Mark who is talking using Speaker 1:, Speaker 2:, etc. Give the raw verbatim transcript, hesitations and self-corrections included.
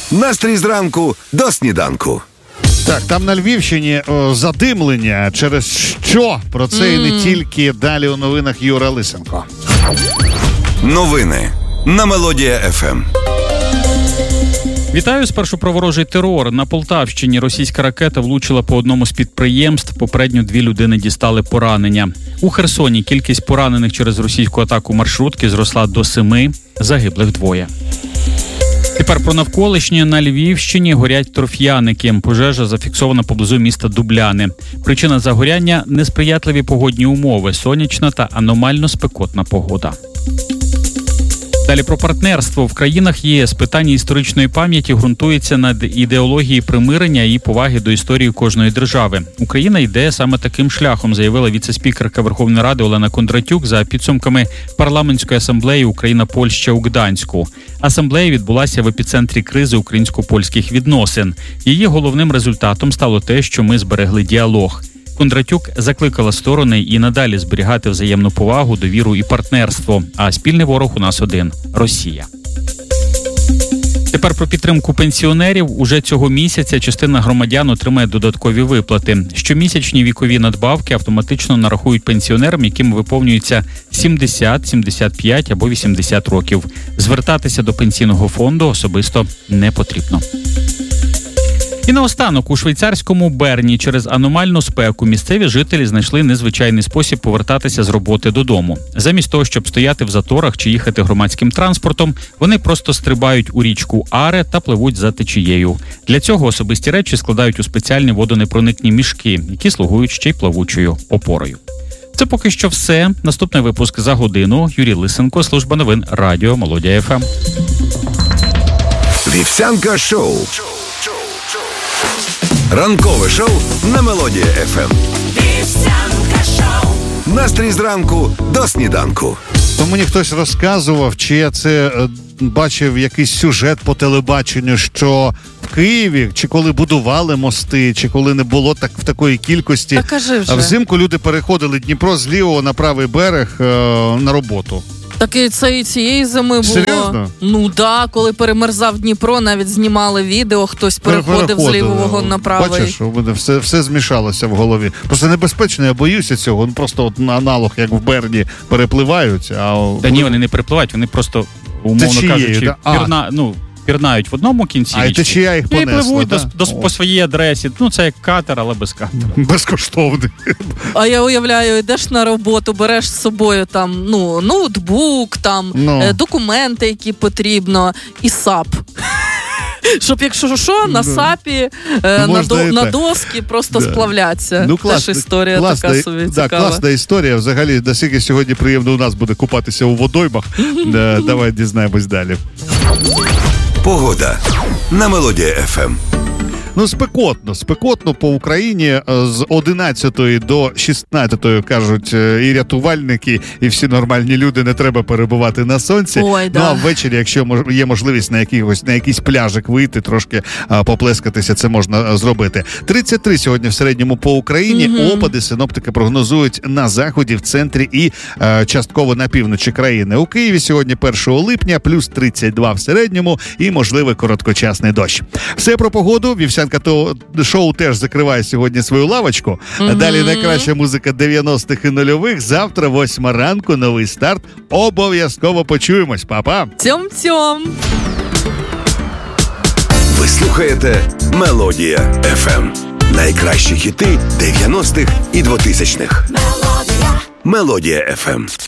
Speaker 1: Настрій зранку до сніданку.
Speaker 2: Так, там на Львівщині о, задимлення. Через що? Про це mm. і не тільки. Далі у новинах Юра Лисенко.
Speaker 1: Новини на Мелодія еф ем.
Speaker 3: Вітаю, спершу про ворожий терор. На Полтавщині російська ракета влучила по одному з підприємств. Попередньо дві людини дістали поранення. У Херсоні кількість поранених через російську атаку маршрутки зросла до семи, загиблих двоє. Тепер про навколишнє. На Львівщині горять торф'яники. Пожежа зафіксована поблизу міста Дубляни. Причина загоряння – несприятливі погодні умови, сонячна та аномально спекотна погода. Далі про партнерство. В країнах ЄС питання історичної пам'яті ґрунтується на ідеології примирення і поваги до історії кожної держави. Україна йде саме таким шляхом, заявила віце-спікерка Верховної Ради Олена Кондратюк за підсумками парламентської асамблеї Україна-Польща у Гданську. Асамблея відбулася в епіцентрі кризи українсько-польських відносин. Її головним результатом стало те, що ми зберегли діалог. Кондратюк закликала сторони і надалі зберігати взаємну повагу, довіру і партнерство. А спільний ворог у нас один – Росія. Тепер про підтримку пенсіонерів. Уже цього місяця частина громадян отримає додаткові виплати. Щомісячні вікові надбавки автоматично нарахують пенсіонерам, яким виповнюється сімдесят, сімдесят п'ять або вісімдесят років. Звертатися до пенсійного фонду особисто не потрібно. І наостанок, у швейцарському Берні через аномальну спеку місцеві жителі знайшли незвичайний спосіб повертатися з роботи додому. Замість того, щоб стояти в заторах чи їхати громадським транспортом, вони просто стрибають у річку Аре та пливуть за течією. Для цього особисті речі складають у спеціальні водонепроникні мішки, які слугують ще й плавучою опорою. Це поки що все. Наступний випуск за годину. Юрій Лисенко, служба новин Радіо Мелодія еф ем.
Speaker 1: Вівсянка шоу. Ранкове шоу на Мелодія еф ем. Вівсянка шоу. Настрій зранку до сніданку.
Speaker 2: То мені хтось розказував, чи я це е, бачив якийсь сюжет по телебаченню, що в Києві, чи коли будували мости, чи коли не було так в такої кількості,
Speaker 4: Та кажи вже.
Speaker 2: а взимку люди переходили Дніпро з лівого на правий берег е, на роботу.
Speaker 4: Так і це і цієї зими було.
Speaker 2: Серйозно?
Speaker 4: Ну да, коли перемерзав Дніпро, навіть знімали відео, хтось переходив з лівого на правий.
Speaker 2: Бачиш, у мене все, все змішалося в голові. Просто небезпечно, я боюся цього. Ну, просто от аналог, як в Берні, перепливають. А...
Speaker 3: Та ні, вони не перепливають, вони просто, умовно
Speaker 2: Течією,
Speaker 3: кажучи,
Speaker 2: да?
Speaker 3: пірна, ну, пірнають в одному кінці
Speaker 2: а,
Speaker 3: річки,
Speaker 2: течія їх понесла,
Speaker 3: і пливуть
Speaker 2: да?
Speaker 3: до, до, по своїй адресі. Ну, це як катер, але без катера.
Speaker 2: Безкоштовний.
Speaker 4: А я уявляю, йдеш на роботу, береш з собою там, ну, ноутбук, там,
Speaker 2: ну.
Speaker 4: е, документи, які потрібно, і сап. Щоб, якщо що, на сапі, е, на, до, на доски просто да. сплавляться.
Speaker 2: Ну, клас,
Speaker 4: Теж історія
Speaker 2: класна,
Speaker 4: така собі
Speaker 2: да,
Speaker 4: цікава.
Speaker 2: Класна історія. Взагалі, наскільки сьогодні приємно у нас буде купатися у водоймах. Давай дізнаємось далі.
Speaker 1: Погода на Мелодія еф ем.
Speaker 2: Ну, спекотно, спекотно по Україні з одинадцятої до шістнадцятої, кажуть і рятувальники, і всі нормальні люди, не треба перебувати на сонці.
Speaker 4: Ой,
Speaker 2: ну,
Speaker 4: да.
Speaker 2: а ввечері, якщо є можливість на якийсь, на якийсь пляжик вийти, трошки а, поплескатися, це можна зробити. тридцять три сьогодні в середньому по Україні. Mm-hmm. Опади синоптики прогнозують на заході, в центрі і а, частково на півночі країни. У Києві сьогодні першого липня, плюс тридцять два в середньому і можливий короткочасний дощ. Все про погоду. Вівсянка то шоу теж закриває сьогодні свою лавочку. Mm-hmm. Далі найкраща музика дев'яностих і нульових. Завтра, восьма ранку, новий старт. Обов'язково почуємось. Па-па!
Speaker 4: Цьом-цьом!
Speaker 1: Ви слухаєте Мелодія еф ем. Найкращі хіти дев'яностих і двотисячних. Мелодія. Мелодія еф ем.